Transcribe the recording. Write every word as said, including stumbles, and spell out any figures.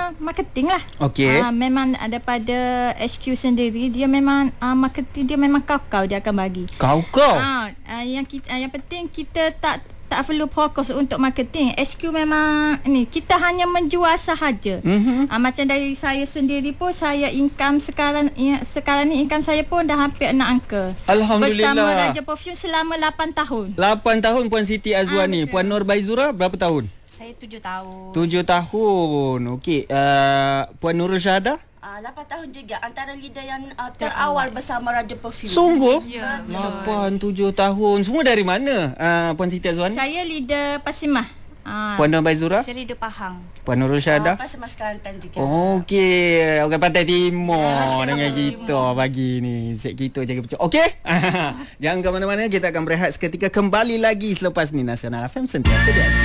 marketing lah. Okey. Uh, memang daripada H Q sendiri, dia memang uh, marketing dia memang kau-kau dia akan bagi. Kau-kau? Uh, uh, yang kita, uh, yang penting kita tak tak perlu fokus untuk marketing. H Q memang ni kita hanya menjual sahaja. Mm-hmm. Uh, macam dari saya sendiri pun, saya income sekarang ya, sekarang ni income saya pun dah hampir enam angka. Alhamdulillah. Bersama Raja Perfume selama lapan tahun. lapan tahun Puan Siti Azwani. Ah, Puan Nur Baizura berapa tahun? Saya tujuh tahun. Tujuh tahun. Okey. Uh, Puan Nurul Syahada? Uh, lapan tahun juga, antara leader yang uh, terawal bersama Raja Perfume. Sungguh? Ya. lapan, tujuh tahun. Semua dari mana, uh, Puan Siti Azwani? Saya leader Pasimah. Ah. Puan Nur Baizura? Saya leader Pahang. Puan Nurul Syahada? Uh, Pasar Mas Kelantan juga. Okey, orang Pantai Timur Ya, dengan kita pagi ni. Set kita jaga pecah. Okey. Jangan ke mana-mana, kita akan berehat seketika, kembali lagi selepas ni. Nasional F M sentiasa di hati.